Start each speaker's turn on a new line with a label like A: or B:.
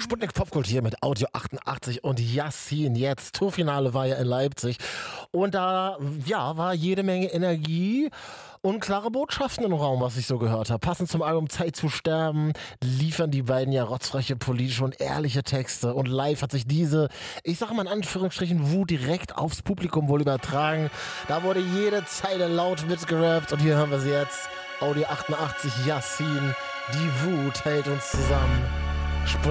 A: Sputnik Popkult hier mit Audio 88 und Yassin jetzt. Tourfinale war ja in Leipzig und da war jede Menge Energie und klare Botschaften im Raum, was ich so gehört habe. Passend zum Album Zeit zu sterben liefern die beiden ja rotzfreche politische und ehrliche Texte und live hat sich diese, ich sag mal in Anführungsstrichen, Wut direkt aufs Publikum wohl übertragen. Da wurde jede Zeile laut mitgerappt und hier hören wir sie jetzt. Audio 88 Yassin, die Wut hält uns zusammen.